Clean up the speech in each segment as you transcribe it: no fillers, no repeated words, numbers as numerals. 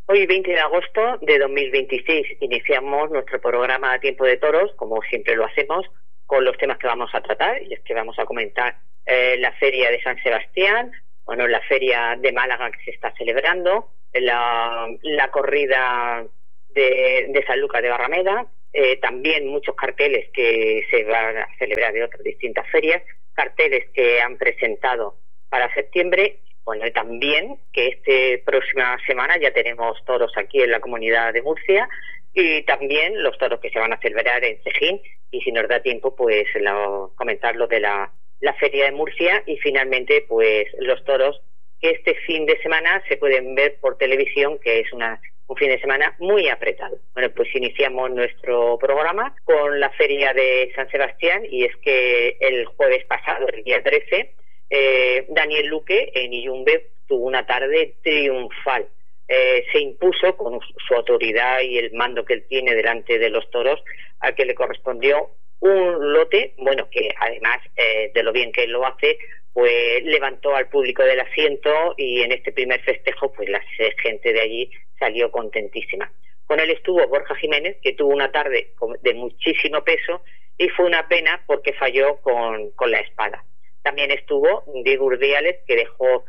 Hoy, 20 de agosto de 2026, iniciamos nuestro programa Tiempo de Toros, como siempre lo hacemos, con los temas que vamos a tratar, y es que vamos a comentar la Feria de San Sebastián, la Feria de Málaga que se está celebrando, la corrida de San Lucas de Barrameda, también muchos carteles que se van a celebrar de otras distintas ferias, carteles que han presentado para septiembre. Y también que próxima semana ya tenemos toros aquí en la Comunidad de Murcia, y también los toros que se van a celebrar en Cejín, y si nos da tiempo pues comentar lo de la Feria de Murcia, y finalmente pues los toros que este fin de semana se pueden ver por televisión, que es un fin de semana muy apretado. Pues iniciamos nuestro programa con la Feria de San Sebastián, y es que el jueves pasado, el día 13, Daniel Luque en Iyumbe tuvo una tarde triunfal. Se impuso con su autoridad y el mando que él tiene delante de los toros, al que le correspondió un lote, que además de lo bien que él lo hace, pues levantó al público del asiento, y en este primer festejo pues la gente de allí salió contentísima. Con él estuvo Borja Jiménez, que tuvo una tarde de muchísimo peso, y fue una pena porque falló con la espada. También estuvo Diego Urdiales, que dejó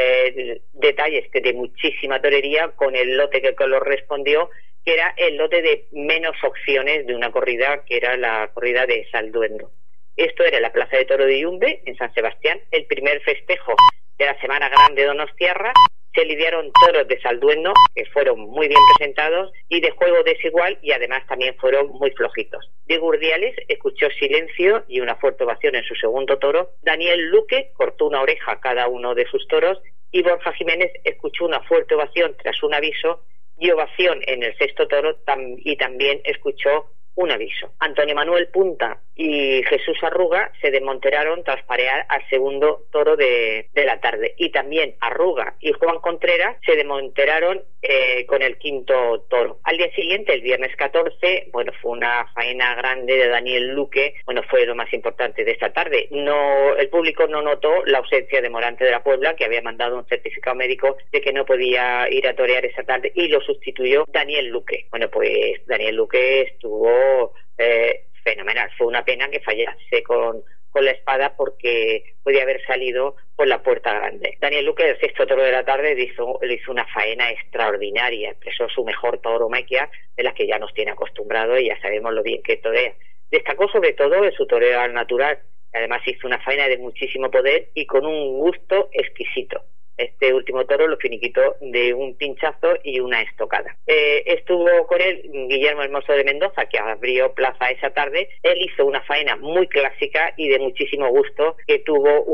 detalles de muchísima torería con el lote que correspondió, que era el lote de menos opciones de una corrida, que era la corrida de Salduendo. Esto era la Plaza de Toro de Iyumbe, en San Sebastián, el primer festejo de la Semana Grande de Donostiarra. Se lidiaron toros de Salduendo, que fueron muy bien presentados, y de juego desigual, y además también fueron muy flojitos. Diego Urdiales escuchó silencio y una fuerte ovación en su segundo toro. Daniel Luque cortó una oreja a cada uno de sus toros, y Borja Jiménez escuchó una fuerte ovación tras un aviso, y ovación en el sexto toro, y también escuchó un aviso. Antonio Manuel Punta y Jesús Arruga se desmonteraron tras parear al segundo toro de la tarde, y también Arruga y Juan Contreras se desmonteraron con el quinto toro. Al día siguiente, el viernes 14, fue una faena grande de Daniel Luque, fue lo más importante de esta tarde. El público no notó la ausencia de Morante de la Puebla, que había mandado un certificado médico de que no podía ir a torear esa tarde, y lo sustituyó Daniel Luque. Pues Daniel Luque estuvo fenomenal. Fue una pena que fallase con la espada, porque podía haber salido por la puerta grande. Daniel Luque, el sexto toro de la tarde, le hizo una faena extraordinaria, expresó su mejor tauromaquia, de las que ya nos tiene acostumbrados y ya sabemos lo bien que torea. Destacó sobre todo en su toreo al natural. Además hizo una faena de muchísimo poder y con un gusto exquisito. Este último toro lo finiquitó de un pinchazo y una estocada. Estuvo con él Guillermo Hermoso de Mendoza, que abrió plaza esa tarde. Él hizo una faena muy clásica y de muchísimo gusto, que tuvo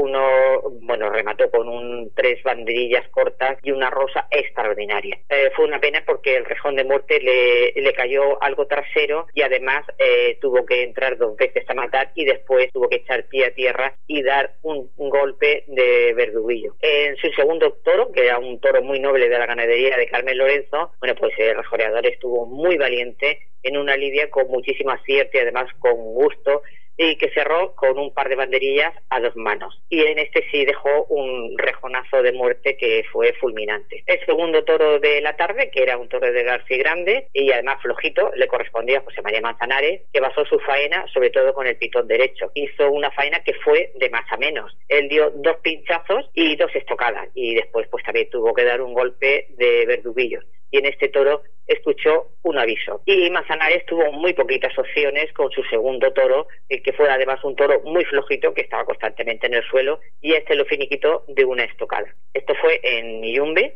remató con 3 banderillas cortas y una rosa extraordinaria. Fue una pena porque el rejón de muerte le cayó algo trasero, y además tuvo que entrar 2 veces a matar, y después tuvo que echar pie a tierra y dar un golpe de verduguillo. En su segundo toro, que era un toro muy noble de la ganadería de Carmen Lorenzo, pues el rejoneador estuvo muy valiente en una lidia con muchísimo acierto y además con gusto, y que cerró con un par de banderillas a 2 manos. Y en este sí dejó un rejonazo de muerte que fue fulminante. El segundo toro de la tarde, que era un toro de García Grande y además flojito, le correspondía a José María Manzanares, que basó su faena sobre todo con el pitón derecho. Hizo una faena que fue de más a menos. Él dio 2 pinchazos y 2 estocadas, y después pues también tuvo que dar un golpe de verduguillo. Y en este toro escuchó un aviso. Y Manzanares tuvo muy poquitas opciones con su segundo toro, que fue además un toro muy flojito, que estaba constantemente en el suelo, y lo finiquitó de una estocada. Esto fue en Iyumbe,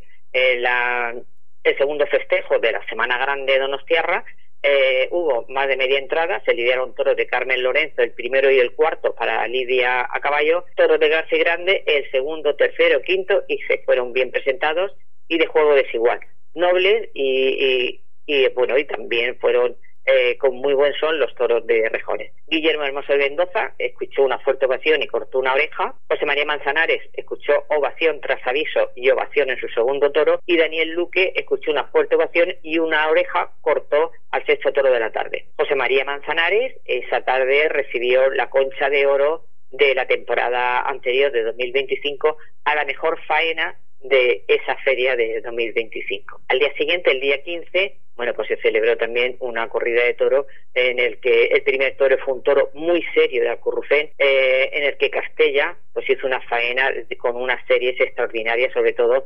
el segundo festejo de la Semana Grande de Donostiarra. Hubo más de media entrada, se lidiaron toros de Carmen Lorenzo, el primero y el cuarto para lidia a caballo, toros de García Grande, el segundo, tercero, quinto, y se fueron bien presentados y de juego desigual. Nobles y también fueron con muy buen son los toros de rejones. Guillermo Hermoso de Mendoza escuchó una fuerte ovación y cortó una oreja. José María Manzanares escuchó ovación tras aviso y ovación en su segundo toro, y Daniel Luque escuchó una fuerte ovación y una oreja cortó al sexto toro de la tarde. José María Manzanares esa tarde recibió la Concha de Oro de la temporada anterior de 2025 a la mejor faena de esa feria de 2025. Al día siguiente, el día 15, bueno, pues se celebró también una corrida de toro en el que el primer toro fue un toro muy serio de Alcurrucén, en el que Castella pues hizo una faena con unas series extraordinarias, sobre todo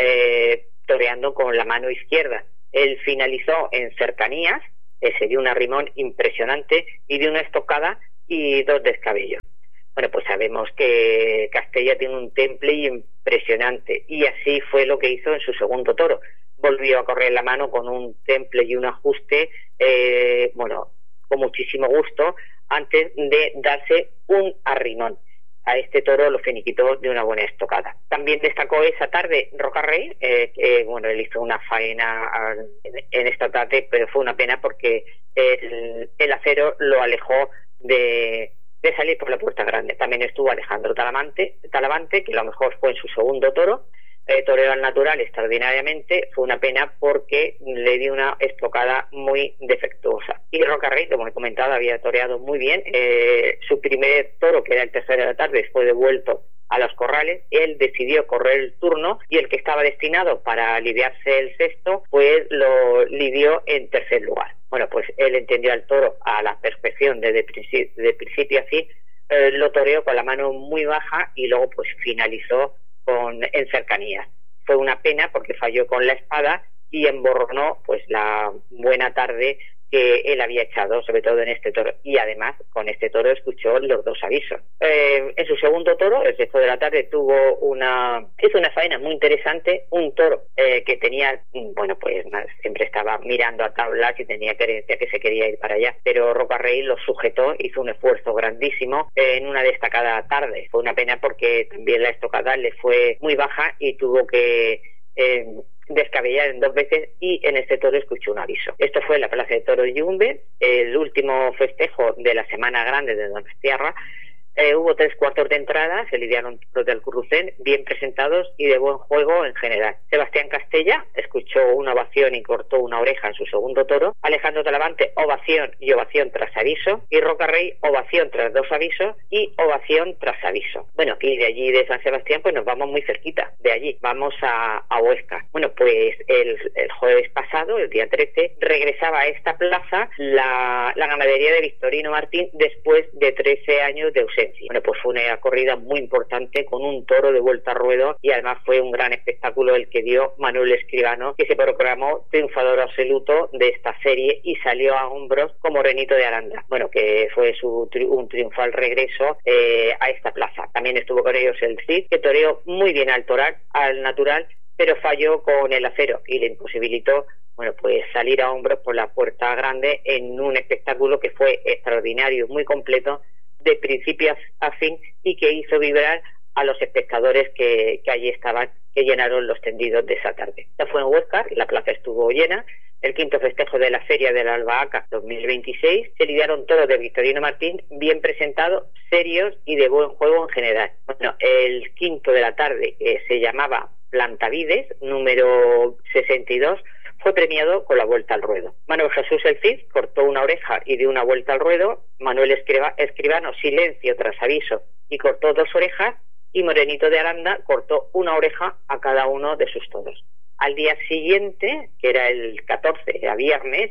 toreando con la mano izquierda. Él finalizó en cercanías, se dio un arrimón impresionante y dio una estocada y 2 descabellos. Bueno, pues sabemos que Castella tiene un temple impresionante y así fue lo que hizo en su segundo toro. Volvió a correr la mano con un temple y un ajuste, bueno, con muchísimo gusto, antes de darse un arrimón. A este toro lo finiquitó de una buena estocada. También destacó esa tarde Rocarrey, bueno, él hizo una faena en esta tarde, pero fue una pena porque el acero lo alejó de salir por la puerta grande. También estuvo Alejandro Talavante, que a lo mejor fue en su segundo toro, toreó al natural extraordinariamente. Fue una pena porque le dio una estocada muy defectuosa. Y Rocarrey, como he comentado, había toreado muy bien. Su primer toro, que era el tercero de la tarde, fue devuelto a los corrales. Él decidió correr el turno y el que estaba destinado para lidiarse el sexto, pues lo lidió en tercer lugar. Bueno, pues él entendió al toro a la perfección desde principio a fin, lo toreó con la mano muy baja y luego pues finalizó en cercanías. Fue una pena porque falló con la espada y emborronó pues la buena tarde que él había echado, sobre todo en este toro, y además con este toro escuchó los 2 avisos. En su segundo toro, el sexto de la tarde, hizo una faena muy interesante, un toro que tenía, bueno, pues siempre estaba mirando a tablas y tenía creencia que se quería ir para allá, pero Rocarrey lo sujetó, hizo un esfuerzo grandísimo en una destacada tarde. Fue una pena porque también la estocada le fue muy baja y tuvo que descabellar en 2 veces, y en este toro escuchó un aviso. Esto fue en la Plaza de Toros de Yumbe, el último festejo de la Semana Grande de Donostiarra. Hubo 3 cuartos de entrada, se lidiaron los del Alcurrucén, bien presentados y de buen juego en general. Sebastián Castella escuchó una ovación y cortó una oreja en su segundo toro. Alejandro Talavante, ovación y ovación tras aviso. Y Rocarrey, ovación tras 2 avisos y ovación tras aviso. Bueno, y de allí de San Sebastián pues nos vamos muy cerquita, de allí vamos a Huesca. Bueno, pues el jueves pasado, el día 13, regresaba a esta plaza la ganadería de Victorino Martín después de 13 años de ausencia. Bueno, pues fue una corrida muy importante con un toro de vuelta a ruedo y además fue un gran espectáculo el que dio Manuel Escribano, que se proclamó triunfador absoluto de esta serie y salió a hombros con Morenito de Aranda. Bueno, que fue un triunfal regreso a esta plaza. También estuvo con ellos el Cid, que toreó muy bien al natural, pero falló con el acero y le imposibilitó, bueno, pues salir a hombros por la puerta grande en un espectáculo que fue extraordinario, muy completo, de principio a fin, y que hizo vibrar a los espectadores que allí estaban, que llenaron los tendidos de esa tarde. Ya fue en Huesca, la plaza estuvo llena. El quinto festejo de la Feria de la Albahaca 2026, se lidiaron toros de Victorino Martín, bien presentados, serios y de buen juego en general. Bueno, el quinto de la tarde, que se llamaba Plantavides, número 62, fue premiado con la vuelta al ruedo. Manuel Jesús el Cid cortó una oreja y dio una vuelta al ruedo. Manuel Escribano, silencio tras aviso, y cortó 2 orejas. Y Morenito de Aranda cortó una oreja a cada uno de sus toros. Al día siguiente, que era el 14, era viernes,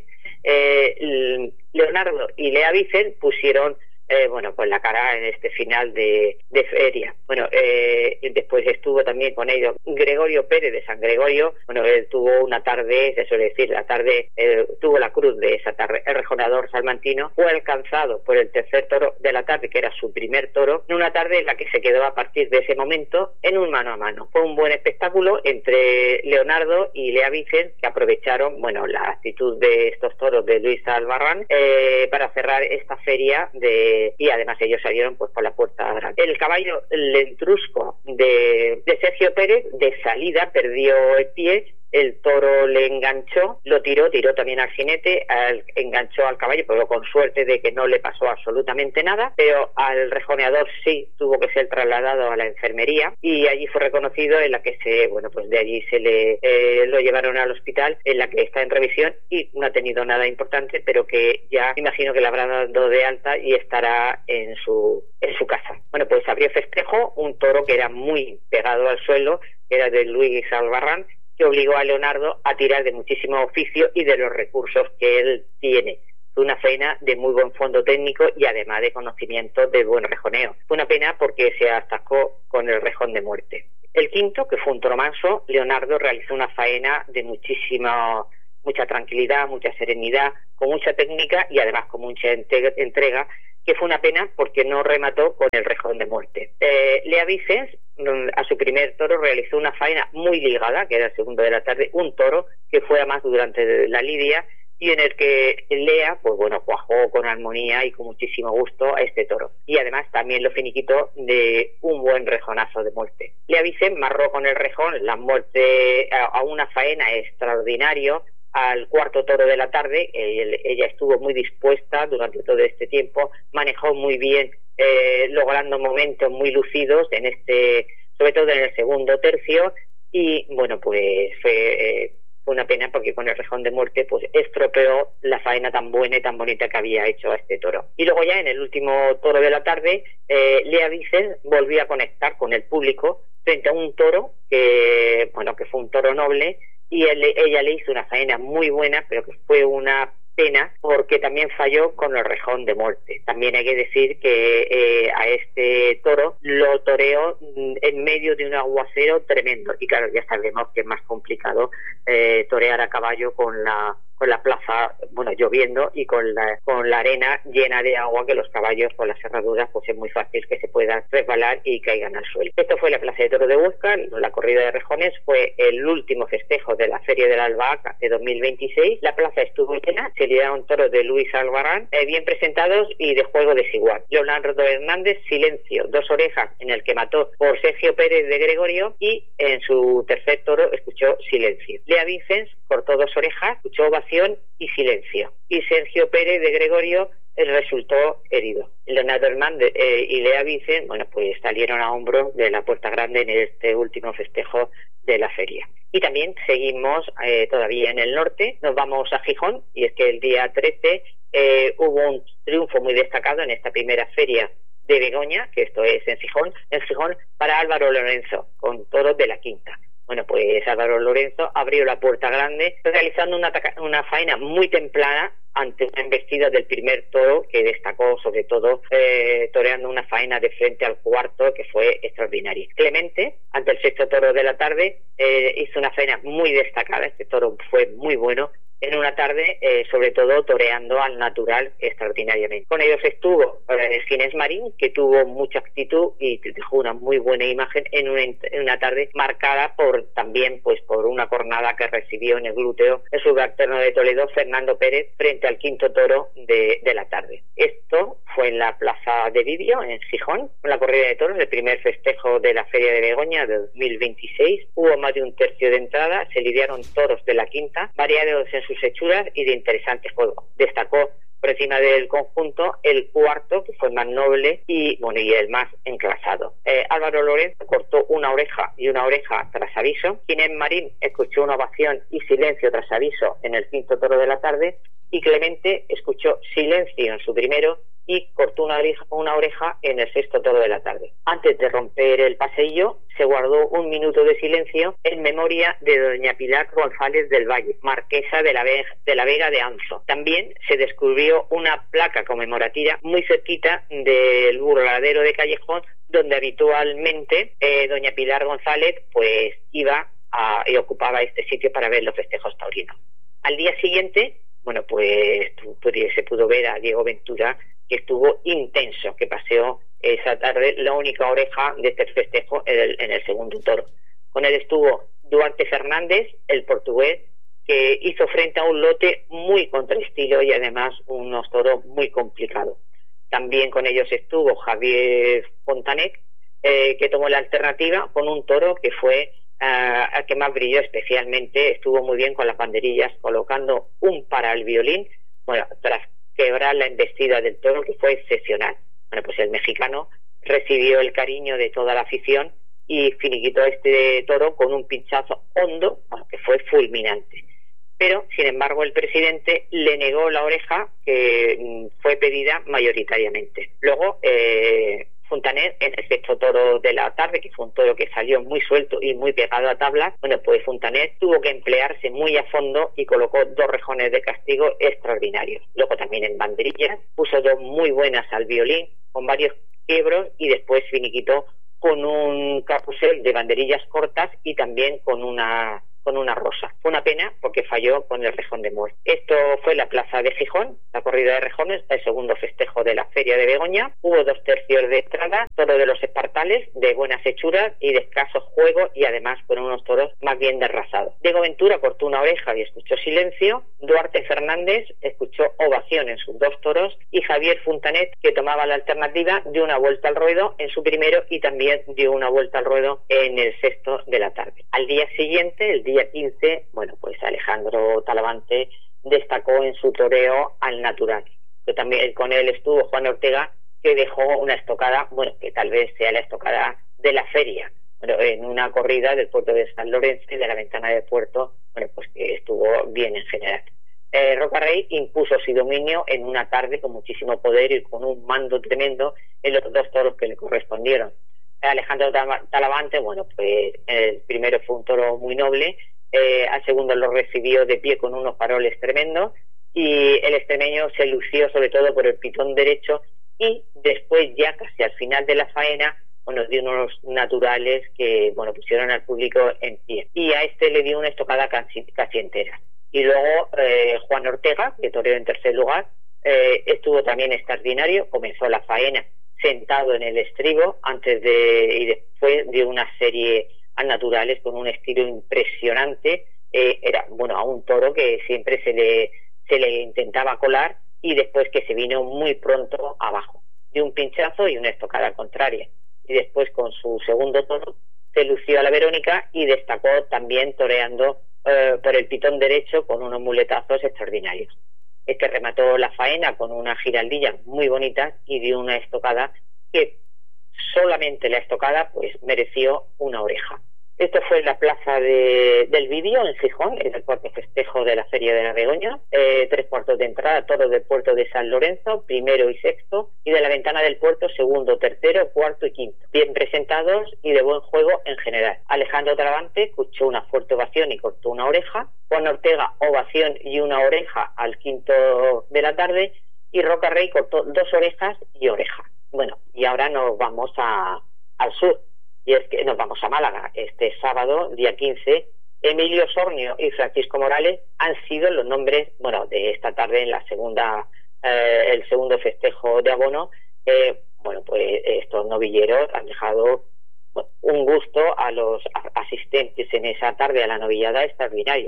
Leonardo y Lea Vicen pusieron bueno, pues la cara en este final de feria. Bueno, después estuvo también con ellos Gregorio Pérez de San Gregorio. Bueno, él tuvo una tarde, se suele decir, la tarde, tuvo la cruz de esa tarde. El rejoneador salmantino fue alcanzado por el tercer toro de la tarde, que era su primer toro, en una tarde en la que se quedó a partir de ese momento en un mano a mano. Fue un buen espectáculo entre Leonardo y Lea Vicen, que aprovecharon, bueno, la actitud de estos toros de Luis Albarrán para cerrar esta feria y además ellos salieron pues por la puerta grande. El caballo Lentrusco de Sergio Pérez, de salida perdió el pie el toro le enganchó, lo tiró también al jinete, enganchó al caballo, pero con suerte de que no le pasó absolutamente nada, pero al rejoneador sí tuvo que ser trasladado a la enfermería y allí fue reconocido, en la que pues de allí lo llevaron al hospital, en la que está en revisión y no ha tenido nada importante, pero que ya imagino que le habrá dado de alta y estará en su casa. Bueno, pues abrió festejo un toro que era muy pegado al suelo, que era de Luis Albarrán, que obligó a Leonardo a tirar de muchísimo oficio y de los recursos que él tiene. Fue una faena de muy buen fondo técnico y además de conocimiento de buen rejoneo. Fue una pena porque se atascó con el rejón de muerte. El quinto, que fue un toro manso, Leonardo realizó una faena de mucha tranquilidad, mucha serenidad, con mucha técnica y además con mucha entrega, que fue una pena porque no remató con el rejón de muerte. Lea Vicens, a su primer toro, realizó una faena muy ligada, que era el segundo de la tarde, un toro que fue además durante la lidia y en el que Lea, cuajó con armonía y con muchísimo gusto a este toro. Y además también lo finiquitó de un buen rejonazo de muerte. Lea Vicens marró con el rejón la muerte a una faena extraordinaria. Al cuarto toro de la tarde, ella estuvo muy dispuesta durante todo este tiempo, manejó muy bien, logrando momentos muy lucidos sobre todo en el segundo tercio, y pues fue una pena porque con el rejón de muerte pues estropeó la faena tan buena y tan bonita que había hecho a este toro. Y luego ya en el último toro de la tarde, Lea Vicens volvió a conectar con el público frente a un toro que fue un toro noble, y ella le hizo una faena muy buena, pero que fue una pena porque también falló con el rejón de muerte. También hay que decir que a este toro lo toreó en medio de un aguacero tremendo, y claro, ya sabemos que es más complicado torear a caballo con la plaza, lloviendo y con la arena llena de agua, que los caballos con las herraduras pues es muy fácil que se puedan resbalar y caigan al suelo. Esto fue la Plaza de Toros de Huesca. La corrida de rejones fue el último festejo de la Feria de la Albahaca de 2026. La plaza estuvo llena, se lidiaron toros de Luis Albarrán, bien presentados y de juego desigual. Leonardo Hernández, Silencio, 2 orejas, en el que mató por Sergio Pérez de Gregorio, y en su tercer toro escuchó Silencio. Lea Vicens cortó 2 orejas, escuchó ovación y silencio. Y Sergio Pérez de Gregorio resultó herido. Leonardo Hernández y Lea Vicens, pues salieron a hombros de la Puerta Grande en este último festejo de la feria. Y también seguimos todavía en el norte, nos vamos a Gijón, y es que el día 13 hubo un triunfo muy destacado en esta primera feria de Begoña, que esto es en Gijón, para Álvaro Lorenzo, con toros de la quinta. Pues Álvaro Lorenzo abrió la Puerta Grande realizando una faena muy templada ante una embestida del primer toro, que destacó sobre todo toreando una faena de frente al cuarto que fue extraordinaria. Clemente, ante el sexto toro de la tarde, hizo una faena muy destacada. Este toro fue muy bueno en una tarde, sobre todo toreando al natural extraordinariamente. Con ellos estuvo Ginés Marín, que tuvo mucha actitud y dejó una muy buena imagen en una tarde marcada también por una cornada que recibió en el glúteo el subalterno de Toledo, Fernando Pérez, frente al quinto toro de la tarde. Esto fue en la Plaza de Vidio, en Gijón, con la corrida de toros, el primer festejo de la Feria de Begoña de 2026. Hubo más de un tercio de entrada, se lidiaron toros de la quinta, variados en sus hechuras y de interesante juego. Destacó por encima del conjunto el cuarto, que fue más noble y el más enclasado. Álvaro Lorenzo cortó una oreja y una oreja tras aviso. Ginés Marín escuchó una ovación y silencio tras aviso en el quinto toro de la tarde, y Clemente escuchó silencio en su primero y cortó una oreja en el sexto toro de la tarde. Antes de romper el paseillo, se guardó un minuto de silencio en memoria de doña Pilar González del Valle, marquesa de la Vega de Anzo. También se descubrió una placa conmemorativa muy cerquita del burladero de Callejón, donde habitualmente doña Pilar González pues iba y ocupaba este sitio para ver los festejos taurinos. Al día siguiente, pues se pudo ver a Diego Ventura, que estuvo intenso, que paseó esa tarde la única oreja de este festejo en el segundo toro. Con él estuvo Duarte Fernández, el portugués, que hizo frente a un lote muy contraestilo y además unos toros muy complicados. También con ellos estuvo Javier Fontanet, que tomó la alternativa con un toro que fue al que más brilló especialmente, estuvo muy bien con las banderillas, colocando un para el violín, bueno, tras quebrar la embestida del toro, que fue excepcional. Bueno, pues el mexicano recibió el cariño de toda la afición y finiquitó este toro con un pinchazo hondo, bueno, que fue fulminante. Pero, sin embargo, el presidente le negó la oreja que fue pedida mayoritariamente. Luego, Fontanet, en el sexto toro de la tarde, que fue un toro que salió muy suelto y muy pegado a tablas, bueno, pues Fontanet tuvo que emplearse muy a fondo y colocó 2 rejones de castigo extraordinarios. Luego también en banderillas puso 2 muy buenas al violín, con varios quiebros, y después finiquitó con un carrusel de banderillas cortas y también con una rosa. Fue una pena porque falló con el rejón de muerte. Esto fue la plaza de Gijón, la corrida de rejones, el segundo festejo de la Feria de Begoña. Hubo 2 tercios de entrada, toro de los espartales, de buenas hechuras y de escaso juego, y además fueron unos toros más bien derrasados. Diego Ventura cortó una oreja y escuchó silencio. Duarte Fernández escuchó ovación en sus 2 toros, y Javier Fontanet, que tomaba la alternativa, dio una vuelta al ruedo en su primero y también dio una vuelta al ruedo en el sexto de la tarde. Al día siguiente, el día 15, bueno, pues Alejandro Talavante destacó en su toreo al natural, que también con él estuvo Juan Ortega, que dejó una estocada, bueno, que tal vez sea la estocada de la feria, bueno, en una corrida del puerto de San Lorenzo y de la Ventana del Puerto, bueno, pues que estuvo bien en general. Roca Rey impuso su dominio en una tarde con muchísimo poder y con un mando tremendo en los 2 toros que le correspondieron. Alejandro Talavante, bueno, pues el primero fue un toro muy noble, al segundo lo recibió de pie con unos faroles tremendos, y el extremeño se lució sobre todo por el pitón derecho, y después ya casi al final de la faena, bueno, dio unos naturales que, bueno, pusieron al público en pie, y a este le dio una estocada casi entera. Y luego Juan Ortega, que toreó en tercer lugar, estuvo también extraordinario, comenzó la faena sentado en el estribo y después de una serie a naturales con un estilo impresionante. Era, bueno, a un toro que siempre se le intentaba colar, y después que se vino muy pronto abajo de un pinchazo y una estocada contraria, y después con su segundo toro se lució a la Verónica y destacó también toreando por el pitón derecho con unos muletazos extraordinarios. Este remató la faena con una giraldilla muy bonita y dio una estocada que solamente la estocada pues mereció una oreja. Esto fue en la plaza del Vídeo, en Gijón, en el cuarto festejo de la Feria de la Begoña. 3 cuartos de entrada, toros del puerto de San Lorenzo, primero y sexto, y de la Ventana del Puerto, segundo, tercero, cuarto y quinto. Bien presentados y de buen juego en general. Alejandro Talavante escuchó una fuerte ovación y cortó una oreja. Juan Ortega, ovación y una oreja al quinto de la tarde. Y Roca Rey cortó 2 orejas y oreja. Bueno, y ahora nos vamos al sur. Y es que nos vamos a Málaga. Este sábado, día 15, Emilio Sornio y Francisco Morales han sido los nombres, bueno, de esta tarde en la segunda, el segundo festejo de abono. Bueno, pues estos novilleros han dejado un gusto a los asistentes en esa tarde a la novillada extraordinario.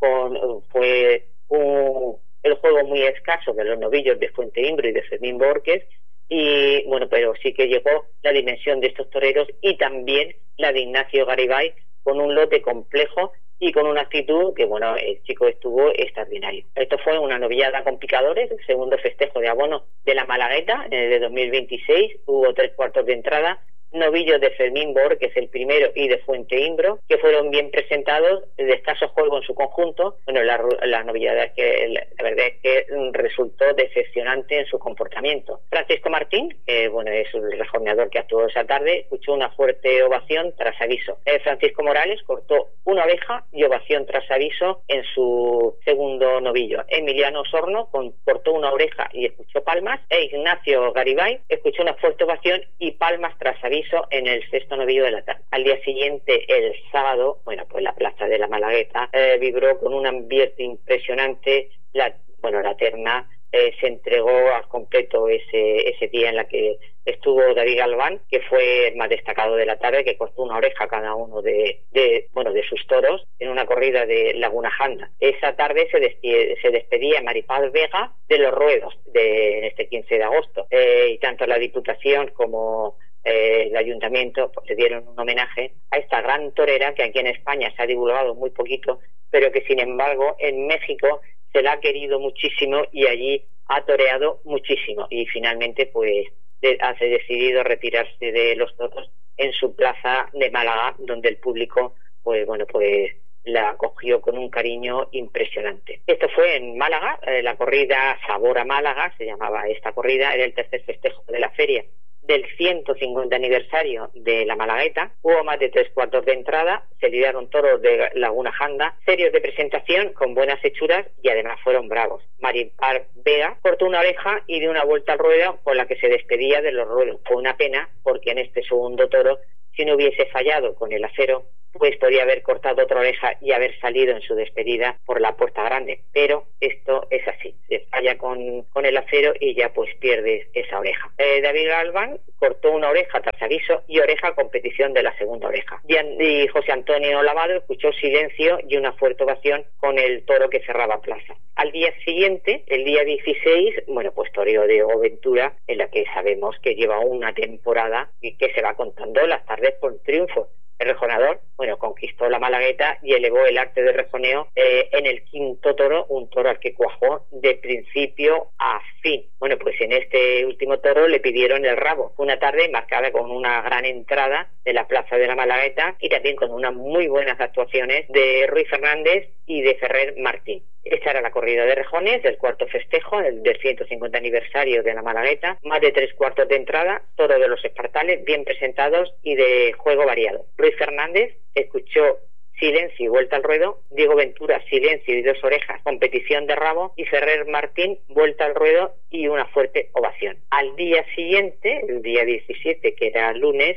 Fue el juego muy escaso de los novillos de Fuente Imbro y de Fermín Borges, y bueno, pero sí que llegó la dimensión de estos toreros y también la de Ignacio Garibay, con un lote complejo y con una actitud que, bueno, el chico estuvo extraordinario. Esto fue una novillada con picadores, el segundo festejo de abono de la Malagueta de 2026. Hubo 3 cuartos de entrada, novillos de Fermín Borges, el primero, y de Fuente Imbro, que fueron bien presentados, de escaso juego en su conjunto. Bueno, la novillada es que la verdad es que resultó decepcionante en su comportamiento. Francisco Martín, bueno, es el rejoneador que actuó esa tarde, escuchó una fuerte ovación tras aviso. Francisco Morales cortó una oreja y ovación tras aviso en su segundo novillo. Emiliano Osorno cortó una oreja y escuchó palmas, e Ignacio Garibay escuchó una fuerte ovación y palmas tras aviso en el sexto novillo de la tarde. Al día siguiente, el sábado, bueno, pues la plaza de la Malagueta vibró con un ambiente impresionante. La terna se entregó al completo ese día en la que estuvo David Galván, que fue el más destacado de la tarde, que cortó una oreja a cada uno de sus toros en una corrida de Laguna Janda. Esa tarde se despedía Maripaz Vega de los ruedos en este 15 de agosto, y tanto la Diputación como el ayuntamiento pues, le dieron un homenaje a esta gran torera que aquí en España se ha divulgado muy poquito, pero que sin embargo en México se la ha querido muchísimo y allí ha toreado muchísimo y finalmente pues ha decidido retirarse de los toros en su plaza de Málaga, donde el público pues la acogió con un cariño impresionante. Esto fue en Málaga, la corrida Sabor a Málaga, se llamaba esta corrida, era el tercer festejo de la feria del 150 aniversario de la Malagueta. Hubo más de 3/4 de entrada, se lidiaron toros de Laguna Janda, serios de presentación con buenas hechuras y además fueron bravos. Marimpar Vega cortó una oreja y dio una vuelta al ruedo con la que se despedía de los ruedos. Fue una pena porque en este segundo toro, si no hubiese fallado con el acero, pues podía haber cortado otra oreja y haber salido en su despedida por la puerta grande, pero esto es así, se falla con el acero y ya pues pierdes esa oreja. David Galván cortó una oreja tras aviso y oreja a competición de la segunda oreja. Y José Antonio Lavado escuchó silencio y una fuerte ovación con el toro que cerraba plaza. Al día siguiente, el día 16, pues toreó Diego Ventura, en la que sabemos que lleva una temporada y que se va contando las tardes por triunfo. El rejonador, conquistó la Malagueta y elevó el arte de rejoneo en el quinto toro, un toro al que cuajó de principio a fin. Pues en este último toro le pidieron el rabo. Fue una tarde marcada con una gran entrada de la plaza de la Malagueta y también con unas muy buenas actuaciones de Ruiz Fernández y de Ferrer Martín. Esta era la corrida de rejones del cuarto festejo, el del 150 aniversario de la Malagueta. Más de 3/4 de entrada, toros de los espartales bien presentados y de juego variado. Ruiz Fernández escuchó silencio y vuelta al ruedo. Diego Ventura, silencio y dos orejas, competición de rabo. Y Ferrer Martín, vuelta al ruedo y una fuerte ovación. Al día siguiente, el día 17, que era lunes,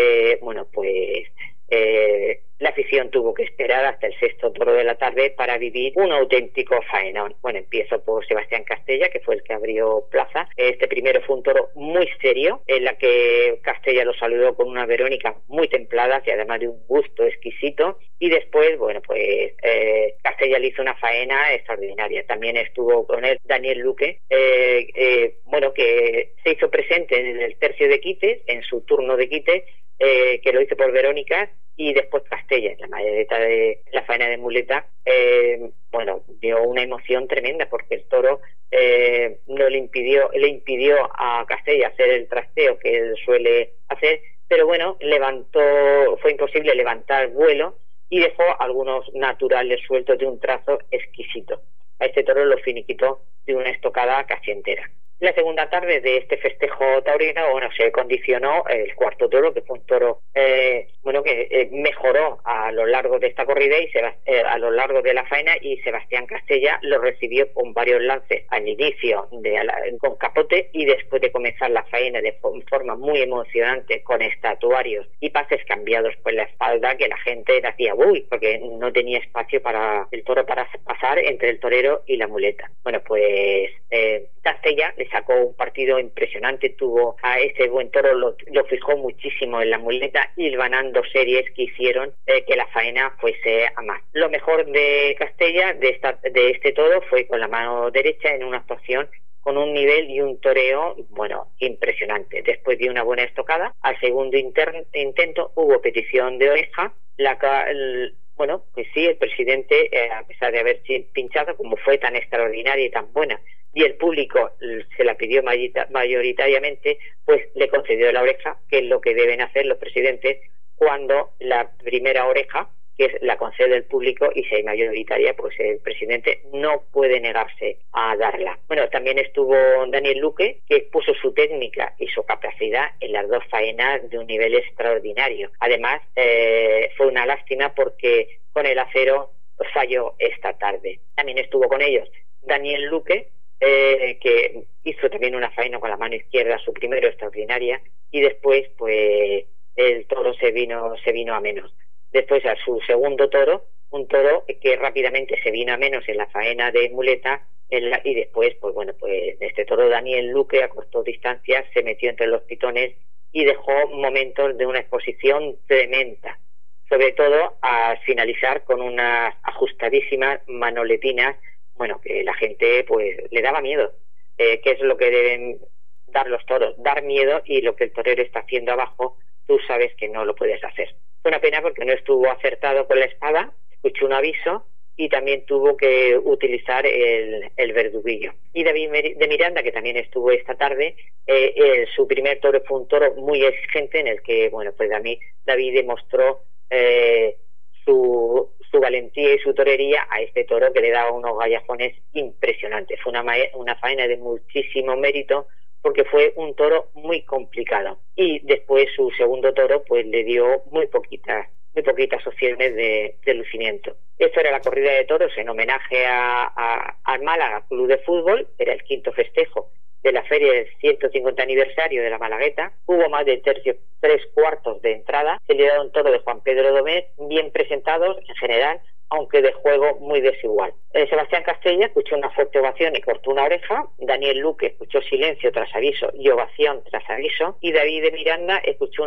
la afición tuvo que esperar hasta el sexto toro de la tarde para vivir un auténtico faenón. Empiezo por Sebastián Castella, que fue el que abrió plaza. Este primero fue un toro muy serio, en la que Castella lo saludó con una Verónica muy templada y además de un gusto exquisito. Y después, Castella le hizo una faena extraordinaria. También estuvo con él Daniel Luque, que se hizo presente en el tercio de quites, en su turno de quites, que lo hizo por Verónica, y después Castella, en la mayoreta de la faena de muleta, dio una emoción tremenda porque el toro no le impidió a Castella hacer el trasteo que él suele hacer, pero fue imposible levantar vuelo y dejó algunos naturales sueltos de un trazo exquisito. A este toro lo finiquitó de una estocada casi entera. La segunda tarde de este festejo taurino, se condicionó el cuarto toro, que fue un toro que mejoró a lo largo de esta corrida y a lo largo de la faena, y Sebastián Castella lo recibió con varios lances al inicio con capote y después de comenzar la faena de forma muy emocionante con estatuarios y pases cambiados por la espalda, que la gente hacía uy, porque no tenía espacio para el toro para pasar entre el torero y la muleta. Castella le sacó un partido impresionante, tuvo a ese buen toro, lo fijó muchísimo en la muleta, hilvanando series que hicieron que la faena fuese a más. Lo mejor de Castella, de este toro, fue con la mano derecha en una actuación con un nivel y un toreo, impresionante. Después de una buena estocada, al segundo intento hubo petición de oreja, el presidente, a pesar de haber pinchado, como fue tan extraordinaria y tan buena, y el público se la pidió mayoritariamente, pues le concedió la oreja, que es lo que deben hacer los presidentes cuando la primera oreja, que la concede el público, y si hay mayoritaria, pues el presidente no puede negarse a darla. También estuvo Daniel Luque, que puso su técnica y su capacidad en las dos faenas de un nivel extraordinario. Además, fue una lástima porque con el acero falló esta tarde. También estuvo con ellos Daniel Luque, que hizo también una faena con la mano izquierda, su primero extraordinaria, y después pues el toro se vino a menos. Después a su segundo toro, un toro que rápidamente se vino a menos en la faena de muleta, y después este toro Daniel Luque acortó distancias, se metió entre los pitones y dejó momentos de una exposición tremenda, sobre todo al finalizar con unas ajustadísimas manoletinas, que la gente pues le daba miedo. ¿Qué es lo que deben dar los toros, dar miedo, y lo que el torero está haciendo abajo, tú sabes que no lo puedes hacer. Fue una pena porque no estuvo acertado con la espada, escuchó un aviso y también tuvo que utilizar el verduguillo. Y David de Miranda, que también estuvo esta tarde, su primer toro fue un toro muy exigente en el que, bueno, pues David demostró su valentía y su torería a este toro, que le daba unos gallajones impresionantes. Fue una faena de muchísimo mérito, porque fue un toro muy complicado. Y después su segundo toro pues le dio muy poquitas opciones de lucimiento. Esto era la corrida de toros en homenaje al Málaga Club de Fútbol. Era el quinto festejo de la feria del 150 aniversario de la Malagueta. Hubo más de 3/4 de entrada. Se le dieron toros de Juan Pedro Domé, bien presentados en general, aunque de juego muy desigual. Sebastián Castella escuchó una fuerte ovación y cortó una oreja. Daniel Luque escuchó silencio tras aviso y ovación tras aviso. Y David de Miranda escuchó